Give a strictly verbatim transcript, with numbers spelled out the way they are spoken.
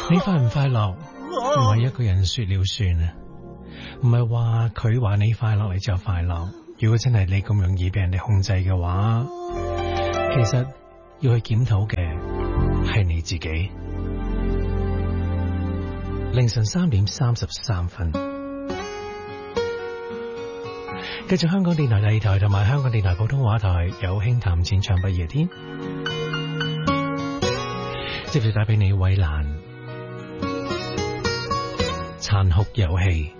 你快唔快樂唔係一個人說了算啊，唔係話佢話你快樂你就快樂。如果真係你咁容易俾人哋控制嘅話，其實要去檢討嘅係你自己。凌晨三點三十三分，繼續香港電台第二台同埋香港電台普通話台有輕談淺唱不夜天，接住帶俾你衛蘭殘酷遊戲。